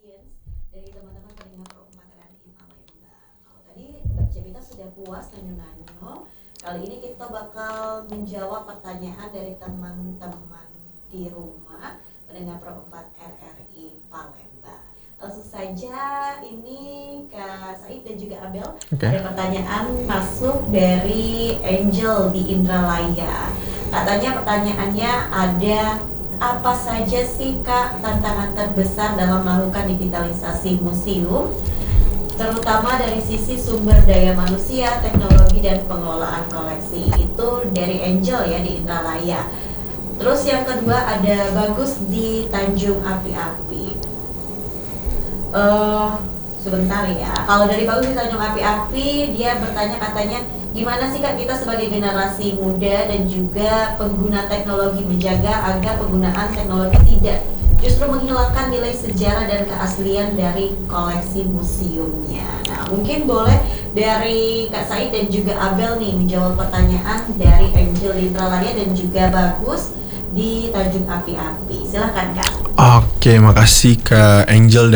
audiens dari teman-teman pendengar Pro4 RRI Palembang. Kalau tadi Mbak Cemita sudah puas nanyo-nanyo, kali ini kita bakal menjawab pertanyaan dari teman-teman di rumah pendengar Pro4 RRI Palembang. Langsung saja, ini Kak Said dan juga Abel, ada pertanyaan masuk dari Angel di Indralaya. Katanya pertanyaannya ada, apa saja sih Kak tantangan terbesar dalam melakukan digitalisasi museum, terutama dari sisi sumber daya manusia, teknologi, dan pengelolaan koleksi? Itu dari Angel ya di Indralaya. Terus yang kedua ada Bagus di Tanjung Api-Api. Sebentar ya, kalau dari Bagus di Tanjung Api-Api, dia bertanya katanya, gimana sih Kak kita sebagai generasi muda dan juga pengguna teknologi menjaga agar penggunaan teknologi tidak justru menghilangkan nilai sejarah dan keaslian dari koleksi museumnya. Nah, mungkin boleh dari Kak Said dan juga Abel nih menjawab pertanyaan dari Angel Indralaya dan juga Bagus di Tanjung Api-Api. Silahkan Kak. Oke, makasih Kak Angel